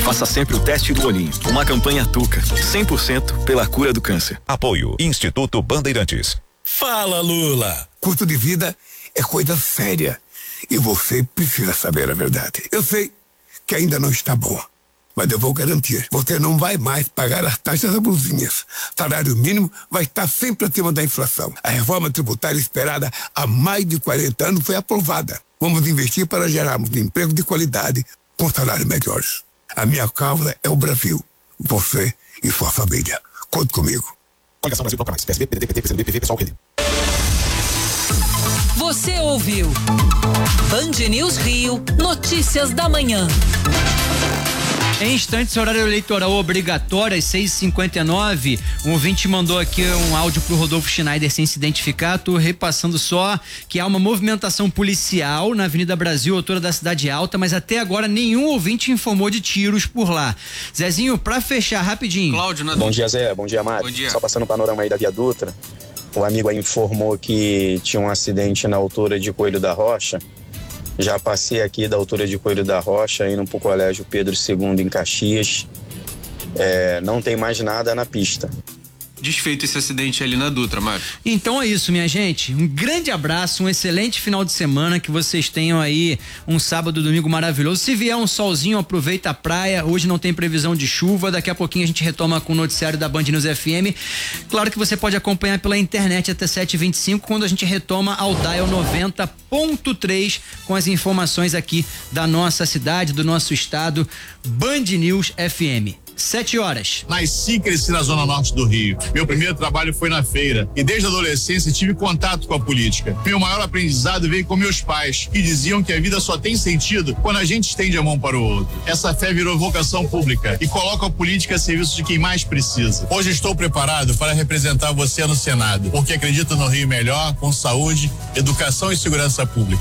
Faça sempre o teste do olhinho. Uma campanha Tuca, 100% pela cura do câncer. Apoio Instituto Bandeirantes. Fala, Lula. Custo de vida é coisa séria e você precisa saber a verdade. Eu sei que ainda não está bom, mas eu vou garantir, você não vai mais pagar as taxas abusivas. Salário mínimo vai estar sempre acima da inflação. A reforma tributária esperada há mais de 40 anos foi aprovada. Vamos investir para gerarmos emprego de qualidade com salários melhores. A minha causa é o Brasil, você e sua família. Conte comigo. Coligação Brasil Proclamais. PSB, PDT, PT, PCdoB, PV, Pessoal, Rede. Você ouviu Band News Rio, notícias da manhã. Em instantes, horário eleitoral obrigatório, às 6h59. Um ouvinte mandou aqui um áudio pro Rodolfo Schneider sem se identificar. Tô repassando só que há uma movimentação policial na Avenida Brasil, altura da Cidade Alta, mas até agora nenhum ouvinte informou de tiros por lá. Zezinho, pra fechar rapidinho. Cláudio, Bom dia, Zé. Bom dia, Mário. Bom dia. Só passando o panorama aí da Via Dutra. O amigo aí informou que tinha um acidente na altura de Coelho da Rocha. Já passei aqui da altura de Coelho da Rocha, indo pro Colégio Pedro II em Caxias. Não tem mais nada na pista. Desfeito esse acidente ali na Dutra, Mário. Então é isso, minha gente. Um grande abraço, um excelente final de semana, que vocês tenham aí um sábado, domingo maravilhoso. Se vier um solzinho, aproveita a praia. Hoje não tem previsão de chuva. Daqui a pouquinho a gente retoma com o noticiário da Band News FM. Claro que você pode acompanhar pela internet até 7h25, quando a gente retoma ao Dial 90.3 com as informações aqui da nossa cidade, do nosso estado. Band News FM. 7 horas. Nasci e cresci na zona norte do Rio. Meu primeiro trabalho foi na feira e desde a adolescência tive contato com a política. Meu maior aprendizado veio com meus pais, que diziam que a vida só tem sentido quando a gente estende a mão para o outro. Essa fé virou vocação pública e coloca a política a serviço de quem mais precisa. Hoje estou preparado para representar você no Senado, porque acredito no Rio melhor, com saúde, educação e segurança pública.